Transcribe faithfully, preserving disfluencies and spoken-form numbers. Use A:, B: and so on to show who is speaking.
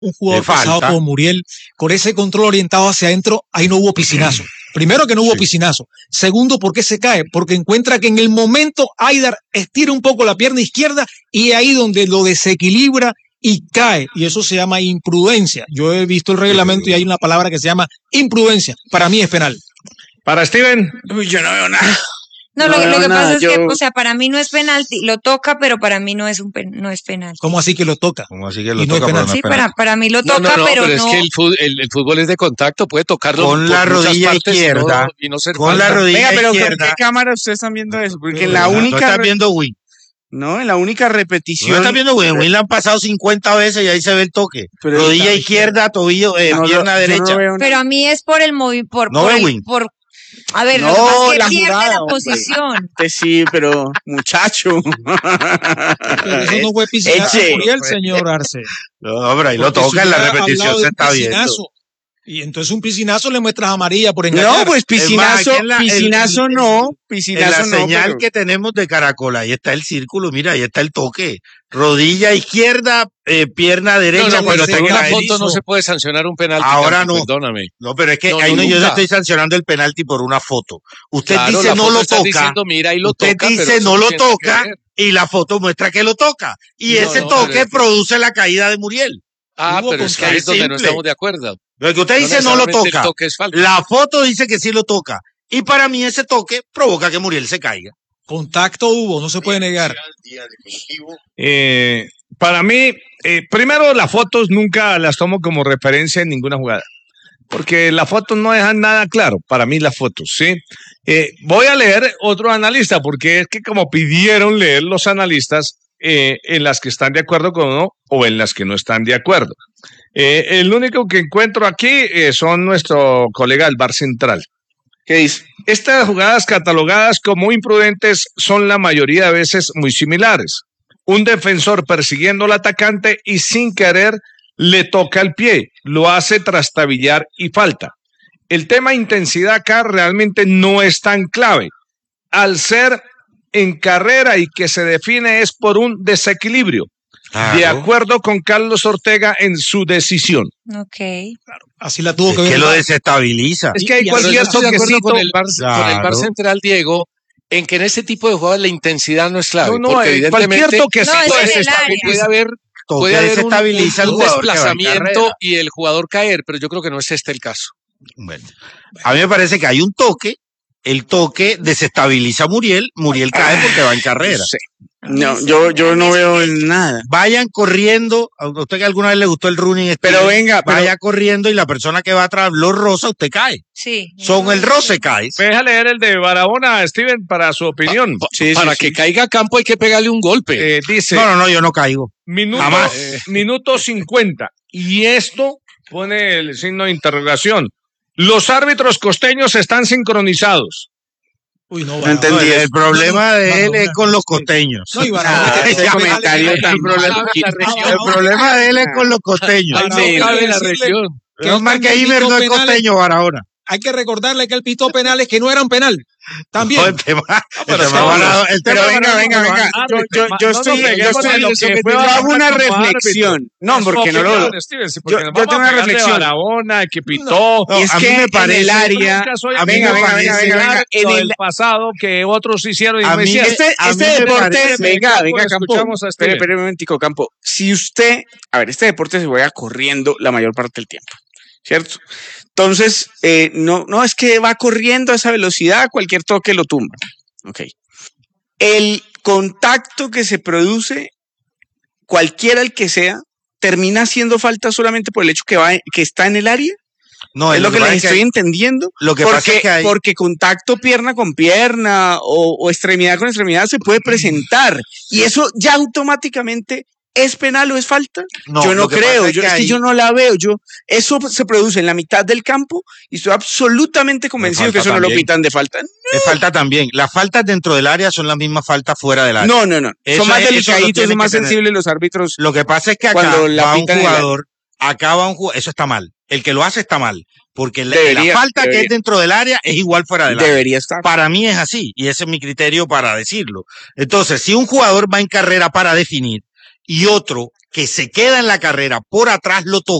A: un jugador pasado por Muriel, con ese control orientado hacia adentro, ahí no hubo piscinazo. Primero que no hubo sí. piscinazo. Segundo, ¿por qué se cae? Porque encuentra que en el momento Haidar estira un poco la pierna izquierda y ahí donde lo desequilibra y cae. Y eso se llama imprudencia. Yo he visto el reglamento y hay una palabra que se llama imprudencia. Para mí es penal.
B: Para Steven,
C: uy, yo no veo nada.
D: No, lo,
C: no,
D: lo que
C: no,
D: pasa es
C: yo...
D: que, o sea, para mí no es penalti, lo toca, pero para mí no es un pen, no es penal.
A: ¿Cómo así que lo toca?
E: ¿Cómo así que lo
A: y no
E: toca?
A: Es penal?
E: No es
D: sí,
E: penal.
D: para, para mí lo toca,
F: no, no, no,
D: pero,
F: pero
D: no.
F: es que el fútbol, el, el fútbol es de contacto, puede tocarlo
E: con la rodilla izquierda,
F: y no, y no ser
E: con
F: falta.
E: la rodilla
C: Venga, pero
E: izquierda.
C: ¿qué cámara ustedes están viendo eso? Porque
E: pero
C: en la
E: no,
C: única...
E: No estás viendo Win.
C: No, en la única repetición...
E: No estás viendo Win. Win la han pasado cincuenta veces y ahí se ve el toque. Pero rodilla izquierda, tobillo, eh, no, pierna
C: no,
E: derecha.
C: No
D: pero a mí es por el movimiento, por,
E: no
D: por,
E: el,
D: el, por a ver,
C: no,
D: lo que pasa es que
C: la
D: pierde
C: jugada,
D: la posición.
C: Sí, pero muchacho.
A: Pero eso no fue piscinazo Muriel, señor Arce.
E: No, hombre, ahí lo toca en la repetición, se está viendo.
A: Y entonces un piscinazo le muestras amarilla por engañar.
C: No, pues piscinazo, la, piscinazo el, no, piscinazo
E: en la
C: no.
E: señal
C: pero...
E: que tenemos de Caracol, ahí está el círculo, mira, ahí está el toque. Rodilla izquierda, eh, pierna derecha.
F: No, no, pero
E: en
F: una foto no se puede sancionar un penalti.
E: Ahora no.
F: Perdóname.
E: No, pero es que
F: no,
E: ahí no,
F: no
E: yo le estoy sancionando el penalti por una foto. Usted
F: claro,
E: dice no lo toca.
F: Diciendo, mira, y lo
E: usted
F: toca,
E: dice
F: pero
E: no lo toca y la foto muestra que lo toca. Y no, ese no, toque produce la caída de Muriel.
F: Ah, pero es que ahí es donde no estamos de acuerdo.
E: Lo que usted dice no, no lo toca. La foto dice que sí lo toca. Y para mí ese toque provoca que Muriel se caiga.
A: Contacto hubo, no se puede negar.
B: Eh, para mí, eh, primero las fotos nunca las tomo como referencia en ninguna jugada. Porque las fotos no dejan nada claro. Para mí las fotos, ¿sí? Eh, voy a leer otro analista, porque es que como pidieron leer los analistas eh, en las que están de acuerdo con uno o en las que no están de acuerdo. Eh, el único que encuentro aquí eh, son nuestro colega del Bar Central. ¿Qué dice? Estas jugadas catalogadas como imprudentes son la mayoría de veces muy similares. Un defensor persiguiendo al atacante y sin querer le toca el pie, lo hace trastabillar y falta. El tema intensidad acá realmente no es tan clave. Al ser en carrera y que se define es por un desequilibrio. Claro. De acuerdo con Carlos Ortega en su decisión.
D: Ok.
A: Claro. Así la tuvo
E: es
A: que ver.
E: que lo desestabiliza.
F: Es que hay cualquier toquecito con el Bar, claro. con el Bar Central, Diego, en que en este tipo de jugadas la intensidad no es clave.
B: No, no,
F: porque evidentemente
B: cualquier toquecito
D: no,
F: puede haber, puede haber un, un, un desplazamiento y el jugador caer, pero yo creo que no es este el caso.
E: Bueno, a mí me parece que hay un toque. El toque desestabiliza a Muriel. Muriel cae porque va en carrera.
C: Sí. No, yo, yo no veo nada.
E: Vayan corriendo. A usted que alguna vez le gustó el running,
C: pero venga,
E: vaya
C: pero...
E: corriendo y la persona que va atrás lo roza, usted cae.
D: Sí.
E: Son el roce cae.
B: Deja leer el de Barahona, Steven, para su opinión.
F: Pa, pa, sí, para sí, que sí. caiga a campo hay que pegarle un golpe.
B: Eh, dice.
E: No, no, no, yo no caigo.
B: Minuto,
E: Jamás.
B: Eh, minuto cincuenta. Y esto pone el signo de interrogación. Los árbitros costeños están sincronizados.
A: Uy, no,
E: no entendí. No, el, el problema no, de él no, es con los costeños.
A: No, y Barahona,
E: ah, ese comentario tan problema. El problema de él es con los costeños.
F: Sí, la región.
E: Es más que Iber no es costeño, Barahona.
A: Hay que recordarle que él pitó penales que no eran penal. También.
E: No, el tema,
C: no, pero,
E: el tema
C: Barahona, el tema pero venga, venga, venga. Yo, yo, yo estoy, yo estoy, yo hago una reflexión. No, porque no lo. Yo, yo tengo una reflexión.
B: Barahona, que pitó.
C: Y es que en el área.
B: Venga, venga, venga, venga. En el pasado que otros hicieron.
C: A mí este, este deporte, venga, venga, Campo. Espere, espere un momentico, Campo. Si usted, a ver, este deporte se vaya corriendo la mayor parte del tiempo, ¿cierto? Entonces, eh, no, no es que va corriendo a esa velocidad, cualquier toque lo tumba. Ok. El contacto que se produce, cualquiera el que sea, termina haciendo falta solamente por el hecho que, va, que está en el área. No, es lo, lo que, que les estoy que, entendiendo.
E: Lo que
C: porque,
E: pasa es que hay...
C: porque contacto pierna con pierna o, o extremidad con extremidad se puede presentar. Y eso ya automáticamente ¿es penal o es falta? No, yo no creo, es, yo, que, es que yo no la veo. Yo, eso se produce en la mitad del campo y estoy absolutamente convencido que eso también. No lo pitan de falta. No.
E: Es falta también. Las faltas dentro del área son las mismas faltas fuera del área.
C: No, no, no. Eso son más es, delicaditos, son más sensibles los árbitros.
E: Lo que pasa es que acá va un jugador, acá va un jugador, eso está mal. El que lo hace está mal. Porque debería, la falta debería. que es dentro del área es igual fuera del área.
C: Debería estar.
E: Para mí es así y ese es mi criterio para decirlo. Entonces, si un jugador va en carrera para definir y otro que se queda en la carrera por atrás lo toca.